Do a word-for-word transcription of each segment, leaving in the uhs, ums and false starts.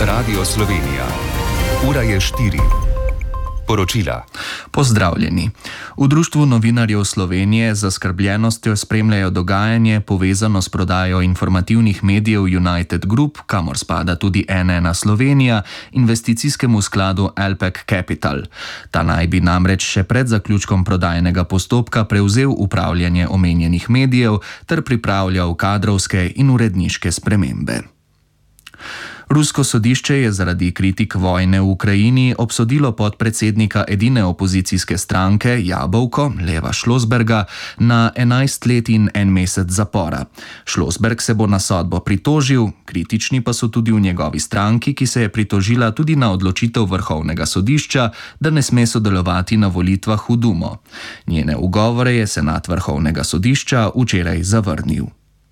Radio Slovenija. Ura je štiri. Poročila. Pozdravljeni. V Društvu novinarjev Slovenije z zaskrbljenostjo spremljajo dogajanje povezano s prodajo informativnih medijev United Group, kamor spada tudi N ena Slovenija, investicijskemu skladu Alpek Capital. Ta naj bi namreč še pred zaključkom prodajnega postopka prevzel upravljanje omenjenih medijev ter pripravljal kadrovske in uredniške spremembe. Rusko sodišče je zaradi kritik vojne v Ukrajini obsodilo podpredsednika edine opozicijske stranke Jabolko, Leva Šlosberga, na enajst let in en mesec zapora. Šlosberg se bo na sodbo pritožil, kritični pa so tudi v njegovi stranki, ki se je pritožila tudi na odločitev Vrhovnega sodišča, da ne sme sodelovati na volitvah v Dumo. Njene ugovore je senat Vrhovnega sodišča včeraj zavrnil.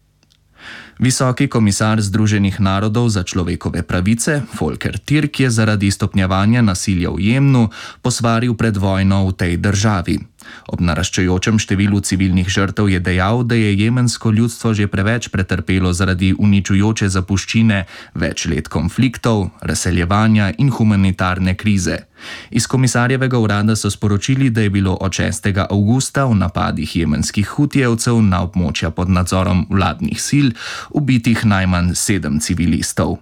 Visoki komisar Združenih narodov za človekove pravice, Volker Türk, je zaradi stopnjevanja nasilja v Jemnu posvaril pred vojno v tej državi. Ob naraščajočem številu civilnih žrtev je dejal, da je jemensko ljudstvo že preveč pretrpelo zaradi uničujoče zapuščine, več let konfliktov, razseljevanja in humanitarne krize. Iz komisarjevega urada so sporočili, da je bilo od šestega avgusta v napadih jemenskih hutijevcev na območja pod nadzorom vladnih sil ubitih najmanj sedem civilistov.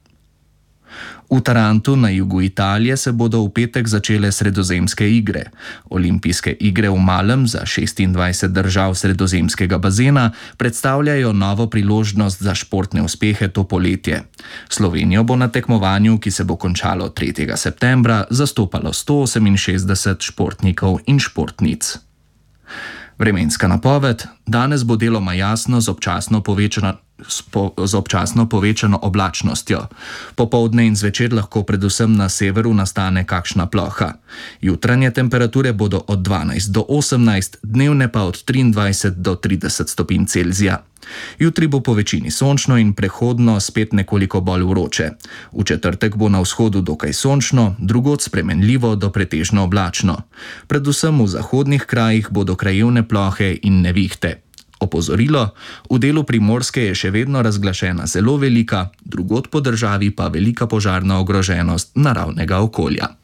V Tarantu na jugu Italije se bodo v petek začele sredozemske igre. Olimpijske igre v malem za šestindvajset držav sredozemskega bazena predstavljajo novo priložnost za športne uspehe to poletje. Slovenijo bo na tekmovanju, ki se bo končalo tretjega septembra, zastopalo sto oseminšestdeset športnikov in športnic. Vremenska napoved: danes bo deloma jasno z občasno povečano z občasno povečano oblačnostjo. Popoldne in zvečer lahko predvsem na severu nastane kakšna ploha. Jutranje temperature bodo od dvanajst do osemnajst, dnevne pa od triindvajset do trideset stopinj Celzija. Jutri bo po večini sončno in prehodno spet nekoliko bolj vroče. V četrtek bo na vzhodu dokaj sončno, drugod spremenljivo do pretežno oblačno. Predvsem v zahodnih krajih bodo krajevne plohe in nevihte. Opozorilo: v delu Primorske je še vedno razglašena zelo velika, drugod po državi pa velika požarna ogroženost naravnega okolja.